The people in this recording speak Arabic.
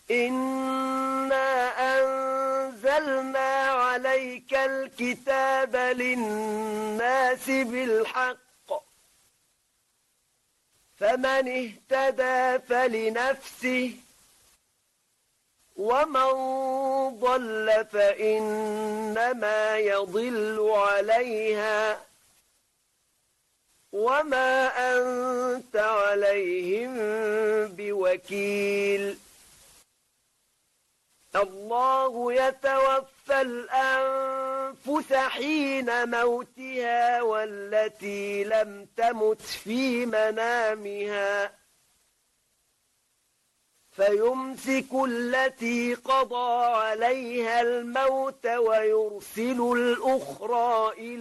إنا أنزلنا عليك الكتاب للناس بالحق فمن اهتدى فلنفسه ومن ضل فإنما يضل عليها وما أنت عليهم بوكيل الله يتوفى الأنفس حين موتها والتي لم تمت في منامها فيمسك التي قضى عليها الموت ويرسل الأخرى إلى